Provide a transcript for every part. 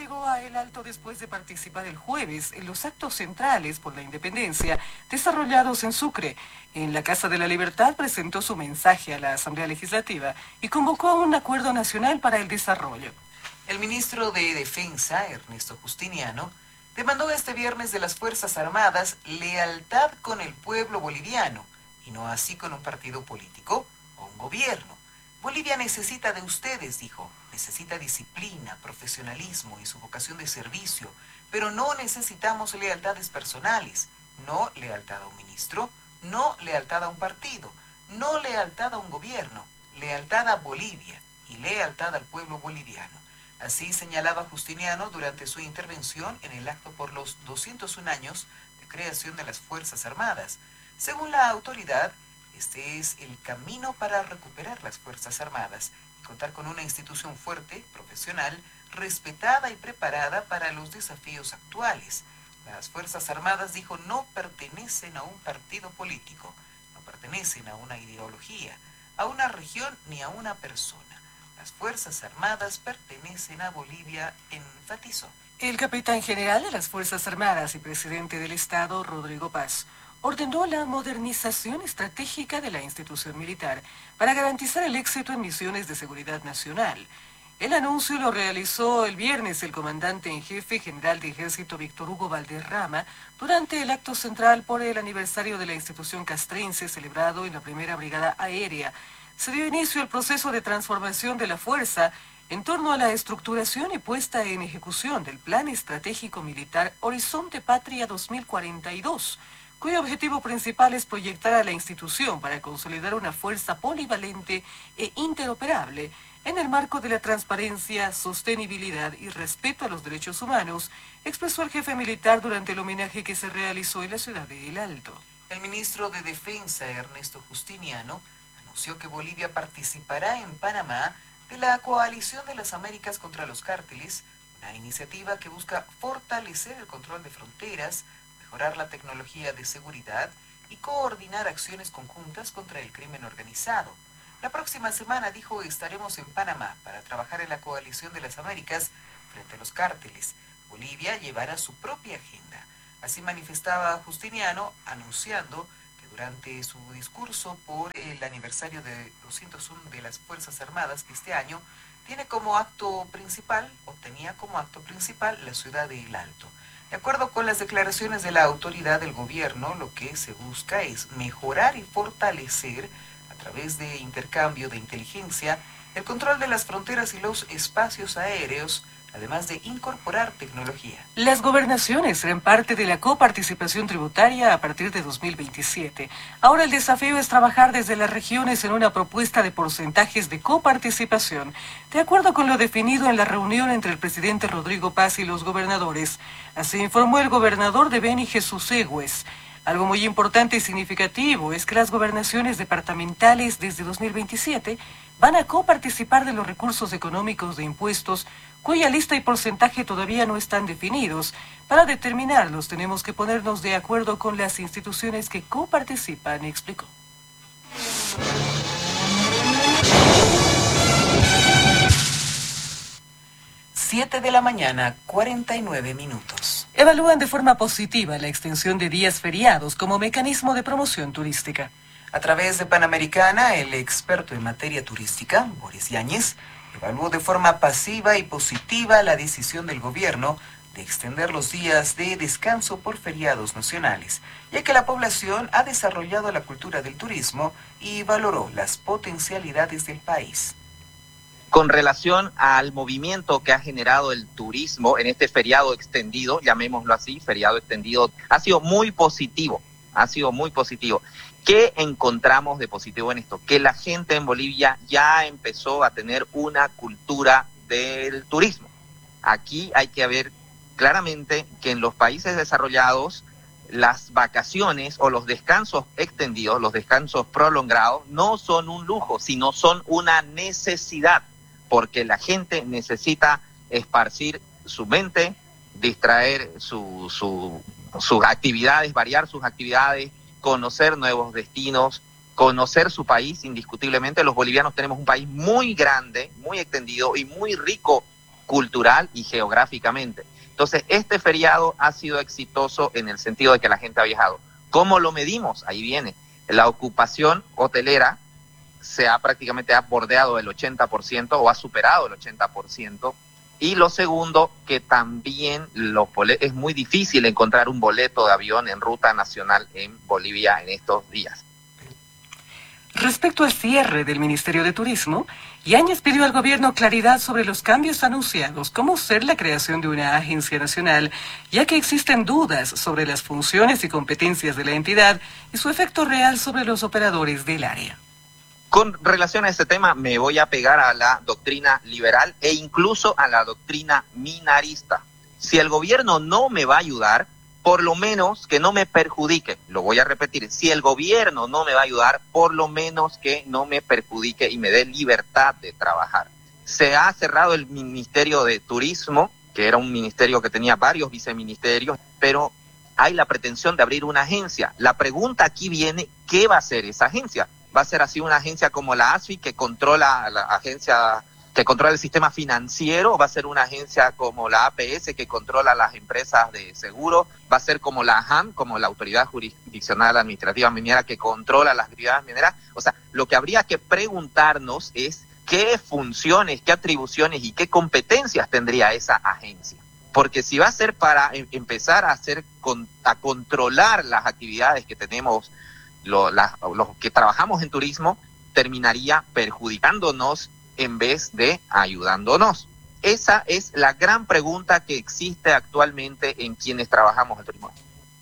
llegó a El Alto después de participar el jueves en los actos centrales por la independencia desarrollados en Sucre. En la Casa de la Libertad presentó su mensaje a la Asamblea Legislativa y convocó a un acuerdo nacional para el desarrollo. El ministro de Defensa, Ernesto Justiniano, demandó este viernes de las Fuerzas Armadas lealtad con el pueblo boliviano y no así con un partido político o un gobierno. Bolivia necesita de ustedes, dijo. Necesita disciplina, profesionalismo y su vocación de servicio, pero no necesitamos lealtades personales, no lealtad a un ministro, no lealtad a un partido, no lealtad a un gobierno, lealtad a Bolivia y lealtad al pueblo boliviano. Así señalaba Justiniano durante su intervención en el acto por los 201 años de creación de las Fuerzas Armadas. Según la autoridad, este es el camino para recuperar las Fuerzas Armadas y contar con una institución fuerte, profesional, respetada y preparada para los desafíos actuales. Las Fuerzas Armadas, dijo, no pertenecen a un partido político, no pertenecen a una ideología, a una región ni a una persona. Las Fuerzas Armadas pertenecen a Bolivia, enfatizó. El capitán general de las Fuerzas Armadas y presidente del Estado, Rodrigo Paz, ordenó la modernización estratégica de la institución militar para garantizar el éxito en misiones de seguridad nacional. El anuncio lo realizó el viernes el comandante en jefe general de Ejército Víctor Hugo Valderrama durante el acto central por el aniversario de la institución castrense celebrado en la Primera Brigada Aérea. Se dio inicio al proceso de transformación de la fuerza en torno a la estructuración y puesta en ejecución del Plan Estratégico Militar Horizonte Patria 2042, cuyo objetivo principal es proyectar a la institución para consolidar una fuerza polivalente e interoperable en el marco de la transparencia, sostenibilidad y respeto a los derechos humanos, expresó el jefe militar durante el homenaje que se realizó en la ciudad de El Alto. El ministro de Defensa, Ernesto Justiniano, anunció que Bolivia participará en Panamá de la Coalición de las Américas contra los Cárteles, una iniciativa que busca fortalecer el control de fronteras, mejorar la tecnología de seguridad y coordinar acciones conjuntas contra el crimen organizado. La próxima semana, dijo, estaremos en Panamá para trabajar en la Coalición de las Américas frente a los cárteles. Bolivia llevará su propia agenda. Así manifestaba Justiniano, anunciando que durante su discurso por el aniversario de 201 de las Fuerzas Armadas, que este año tenía como acto principal la ciudad de El Alto. De acuerdo con las declaraciones de la autoridad del gobierno, lo que se busca es mejorar y fortalecer, a través de intercambio de inteligencia, el control de las fronteras y los espacios aéreos, además de incorporar tecnología. Las gobernaciones serán parte de la coparticipación tributaria a partir de 2027. Ahora el desafío es trabajar desde las regiones en una propuesta de porcentajes de coparticipación, de acuerdo con lo definido en la reunión entre el presidente Rodrigo Paz y los gobernadores. Así informó el gobernador de Beni, Jesús Egues. Algo muy importante y significativo es que las gobernaciones departamentales desde 2027 van a coparticipar de los recursos económicos de impuestos cuya lista y porcentaje todavía no están definidos. Para determinarlos tenemos que ponernos de acuerdo con las instituciones que coparticipan, explicó. 7 de la mañana, 49 minutos. Evalúan de forma positiva la extensión de días feriados como mecanismo de promoción turística. A través de Panamericana, el experto en materia turística, Boris Yáñez, evaluó de forma pasiva y positiva la decisión del gobierno de extender los días de descanso por feriados nacionales, ya que la población ha desarrollado la cultura del turismo y valoró las potencialidades del país. Con relación al movimiento que ha generado el turismo en este feriado extendido, llamémoslo así, feriado extendido, ha sido muy positivo. ¿Qué encontramos de positivo en esto? Que la gente en Bolivia ya empezó a tener una cultura del turismo. Aquí hay que ver claramente que en los países desarrollados las vacaciones o los descansos extendidos, los descansos prolongados, no son un lujo, sino son una necesidad, porque la gente necesita esparcir su mente, distraer sus actividades, variar sus actividades, conocer nuevos destinos, conocer su país. Indiscutiblemente los bolivianos tenemos un país muy grande, muy extendido y muy rico cultural y geográficamente. Entonces, este feriado ha sido exitoso en el sentido de que la gente ha viajado. ¿Cómo lo medimos? Ahí viene. La ocupación hotelera prácticamente ha bordeado el 80% o ha superado el 80%. Y lo segundo, que también es muy difícil encontrar un boleto de avión en ruta nacional en Bolivia en estos días. Respecto al cierre del Ministerio de Turismo, Yáñez pidió al gobierno claridad sobre los cambios anunciados, como ser la creación de una agencia nacional, ya que existen dudas sobre las funciones y competencias de la entidad y su efecto real sobre los operadores del área. Con relación a este tema, me voy a pegar a la doctrina liberal e incluso a la doctrina minarista. Si el gobierno no me va a ayudar, por lo menos que no me perjudique. Lo voy a repetir, si el gobierno no me va a ayudar, por lo menos que no me perjudique y me dé libertad de trabajar. Se ha cerrado el Ministerio de Turismo, que era un ministerio que tenía varios viceministerios, pero hay la pretensión de abrir una agencia. La pregunta aquí viene, ¿qué va a hacer esa agencia? ¿Va a ser así una agencia como la ASFI que controla el sistema financiero? ¿Va a ser una agencia como la APS que controla las empresas de seguro? ¿Va a ser como la AJAM, como la Autoridad Jurisdiccional Administrativa Minera que controla las actividades mineras? O sea, lo que habría que preguntarnos es qué funciones, qué atribuciones y qué competencias tendría esa agencia. Porque si va a ser para empezar a controlar las actividades que tenemos los que trabajamos en turismo, terminaría perjudicándonos en vez de ayudándonos. Esa es la gran pregunta que existe actualmente en quienes trabajamos en turismo.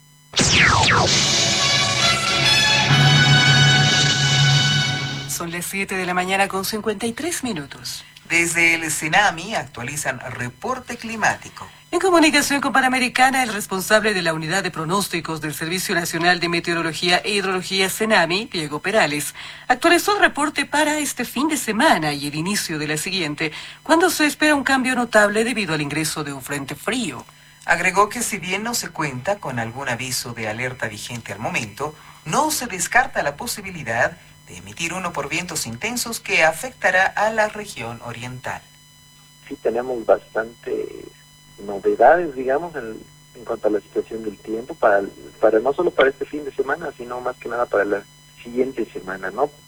Son las 7 de la mañana con 53 minutos. Desde el CENAMI actualizan reporte climático. En comunicación con Panamericana, el responsable de la Unidad de Pronósticos del Servicio Nacional de Meteorología e Hidrología CENAMI, Diego Perales, actualizó el reporte para este fin de semana y el inicio de la siguiente, cuando se espera un cambio notable debido al ingreso de un frente frío. Agregó que si bien no se cuenta con algún aviso de alerta vigente al momento, no se descarta la posibilidad de emitir uno por vientos intensos que afectará a la región oriental. Sí, tenemos bastantes novedades, digamos, en cuanto a la situación del tiempo, para no solo para este fin de semana, sino más que nada para la siguiente semana, ¿no?